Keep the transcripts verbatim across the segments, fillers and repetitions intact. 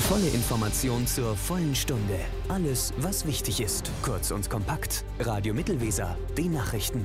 Volle Information zur vollen Stunde. Alles, was wichtig ist. Kurz und kompakt. Radio Mittelweser. Die Nachrichten.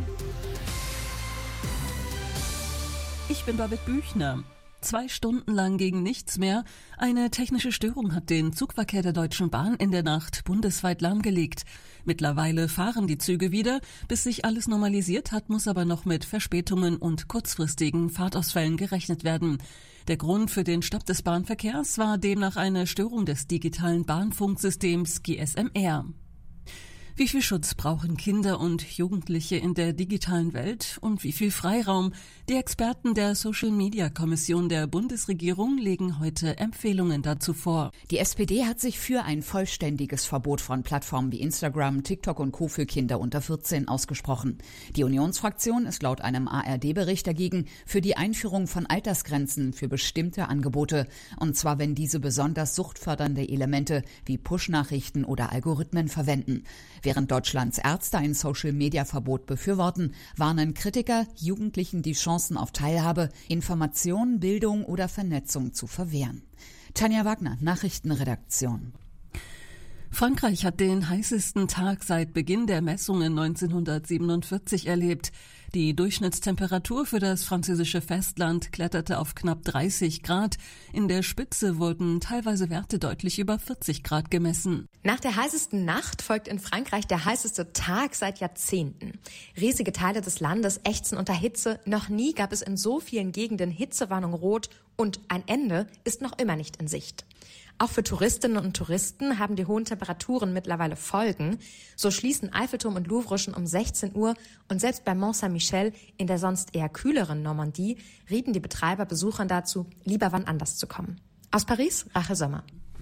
Ich bin Babette Büchner. Zwei Stunden lang ging nichts mehr. Eine technische Störung hat den Zugverkehr der Deutschen Bahn in der Nacht bundesweit lahmgelegt. Mittlerweile fahren die Züge wieder. Bis sich alles normalisiert hat, muss aber noch mit Verspätungen und kurzfristigen Fahrtausfällen gerechnet werden. Der Grund für den Stopp des Bahnverkehrs war demnach eine Störung des digitalen Bahnfunksystems G S M R. Wie viel Schutz brauchen Kinder und Jugendliche in der digitalen Welt und wie viel Freiraum? Die Experten der Social-Media-Kommission der Bundesregierung legen heute Empfehlungen dazu vor. Die S P D hat sich für ein vollständiges Verbot von Plattformen wie Instagram, TikTok und Co. für Kinder unter vierzehn ausgesprochen. Die Unionsfraktion ist laut einem A R D-Bericht dagegen für die Einführung von Altersgrenzen für bestimmte Angebote. Und zwar, wenn diese besonders suchtfördernde Elemente wie Push-Nachrichten oder Algorithmen verwenden. Während Deutschlands Ärzte ein Social-Media-Verbot befürworten, warnen Kritiker, Jugendlichen die Chancen auf Teilhabe, Information, Bildung oder Vernetzung zu verwehren. Tanja Wagner, Nachrichtenredaktion. Frankreich hat den heißesten Tag seit Beginn der Messungen neunzehnhundertsiebenundvierzig erlebt. Die Durchschnittstemperatur für das französische Festland kletterte auf knapp dreißig Grad. In der Spitze wurden teilweise Werte deutlich über vierzig Grad gemessen. Nach der heißesten Nacht folgt in Frankreich der heißeste Tag seit Jahrzehnten. Riesige Teile des Landes ächzen unter Hitze. Noch nie gab es in so vielen Gegenden Hitzewarnung rot und ein Ende ist noch immer nicht in Sicht. Auch für Touristinnen und Touristen haben die hohen Temperaturen mittlerweile Folgen. So schließen Eiffelturm und Louvre schon um sechzehn Uhr und selbst bei Mont Saint-Michel in der sonst eher kühleren Normandie rieten die Betreiber Besuchern dazu, lieber wann anders zu kommen. Aus Paris, Rachel Sommer.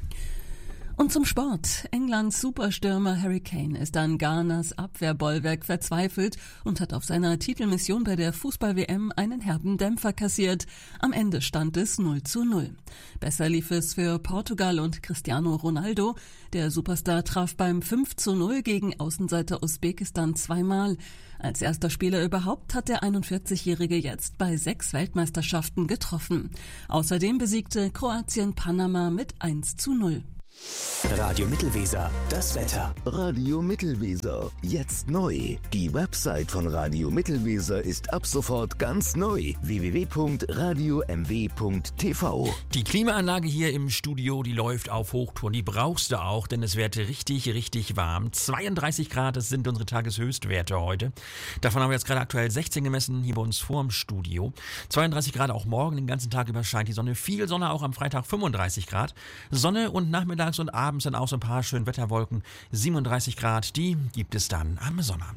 Und zum Sport. Englands Superstürmer Harry Kane ist an Ghanas Abwehrbollwerk verzweifelt und hat auf seiner Titelmission bei der Fußball-W M einen herben Dämpfer kassiert. Am Ende stand es null zu null. Besser lief es für Portugal und Cristiano Ronaldo. Der Superstar traf beim fünf zu null gegen Außenseiter Usbekistan zweimal. Als erster Spieler überhaupt hat der einundvierzigjährige jetzt bei sechs Weltmeisterschaften getroffen. Außerdem besiegte Kroatien Panama mit eins zu null. Radio Mittelweser, das Wetter. Radio Mittelweser, jetzt neu. Die Website von Radio Mittelweser ist ab sofort ganz neu. w w w punkt radio m w punkt t v. Die Klimaanlage hier im Studio, die läuft auf Hochtouren. Die brauchst du auch, denn es wird richtig, richtig warm. zweiunddreißig Grad, das sind unsere Tageshöchstwerte heute. Davon haben wir jetzt gerade aktuell sechzehn gemessen, hier bei uns vorm Studio. zweiunddreißig Grad auch morgen, den ganzen Tag über scheint die Sonne. Viel Sonne, auch am Freitag fünfunddreißig Grad. Sonne und nachmittags und abends dann auch so ein paar schöne Wetterwolken. siebenunddreißig Grad, die gibt es dann am Sonnabend.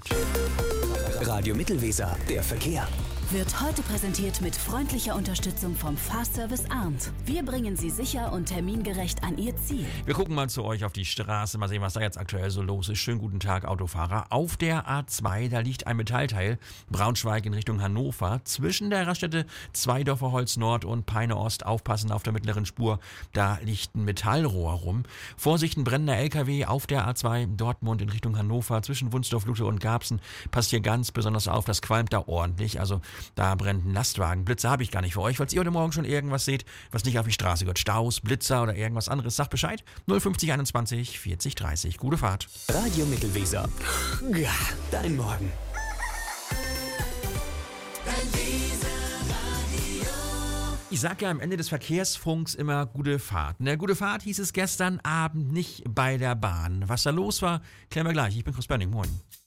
Radio Mittelweser, der Verkehr. Wird heute präsentiert mit freundlicher Unterstützung vom Fahrservice Arndt. Wir bringen Sie sicher und termingerecht an Ihr Ziel. Wir gucken mal zu euch auf die Straße, mal sehen, was da jetzt aktuell so los ist. Schönen guten Tag, Autofahrer. Auf der A zwei, da liegt ein Metallteil, Braunschweig in Richtung Hannover. Zwischen der Raststätte Zweidorfer Holz Nord und Peine Ost, aufpassen auf der mittleren Spur, da liegt ein Metallrohr rum. Vorsicht, ein brennender L K W auf der A zwei, Dortmund in Richtung Hannover, zwischen Wunsdorf, Lute und Garbsen. Passt hier ganz besonders auf, das qualmt da ordentlich, also da brennt ein Lastwagen. Blitzer habe ich gar nicht für euch, falls ihr heute Morgen schon irgendwas seht, was nicht auf die Straße gehört. Staus, Blitzer oder irgendwas anderes, sagt Bescheid. null fünfzig einundzwanzig vierzig dreißig. Gute Fahrt. Radio Mittelweser. Ja, dein Morgen. Ich sage ja am Ende des Verkehrsfunks immer gute Fahrt. Ne, gute Fahrt hieß es gestern Abend nicht bei der Bahn. Was da los war, klären wir gleich. Ich bin Chris Bönning. Moin.